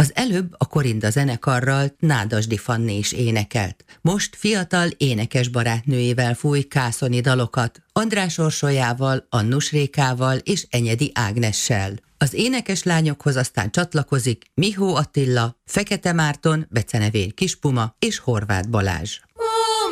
Az előbb a Korinda zenekarral Nádasdy Fanni is énekelt. Most fiatal énekes barátnőjével fúj kászoni dalokat, András Orsolyával, Annus Rékával és Enyedi Ágnessel. Az énekeslányokhoz aztán csatlakozik Mihó Attila, Fekete Márton, becenevén Kispuma és Horváth Balázs.